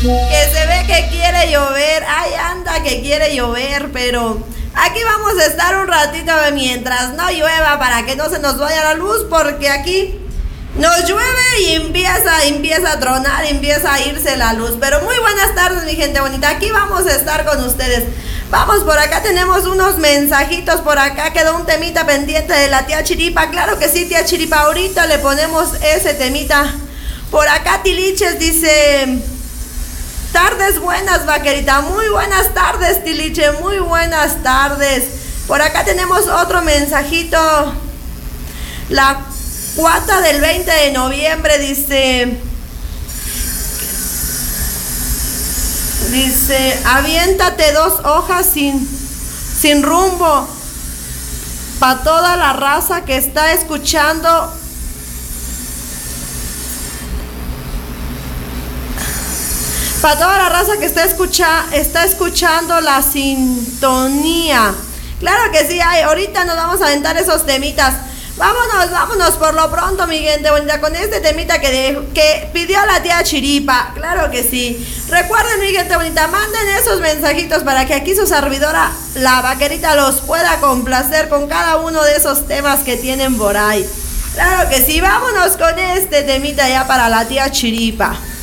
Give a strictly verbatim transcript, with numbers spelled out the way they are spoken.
Que se ve que quiere llover. Ay, anda, que quiere llover, pero aquí vamos a estar un ratito mientras no llueva para que no se nos vaya la luz, porque aquí nos llueve y empieza, empieza a tronar, empieza a irse la luz. Pero muy buenas tardes, mi gente bonita. Aquí vamos a estar con ustedes. Vamos, por acá tenemos unos mensajitos. Por acá quedó un temita pendiente de la tía Chiripa. Claro que sí, tía Chiripa. Ahorita le ponemos ese temita. Por acá Tiliches dice: tardes buenas, vaquerita. Muy buenas tardes, Tiliche. Muy buenas tardes. Por acá tenemos otro mensajito. La cuata del veinte de noviembre dice... Dice, aviéntate dos hojas sin, sin rumbo. Pa' toda la raza que está escuchando. Para toda la raza que está, escucha, está escuchando la sintonía. Claro que sí, ay, ahorita nos vamos a aventar esos temitas. Vámonos, vámonos por lo pronto, mi gente bonita, con este temita que, de, que pidió la tía Chiripa. Claro que sí. Recuerden, mi gente bonita, manden esos mensajitos para que aquí su servidora, la vaquerita, los pueda complacer con cada uno de esos temas que tienen por ahí. Claro que sí, vámonos con este temita ya para la tía Chiripa.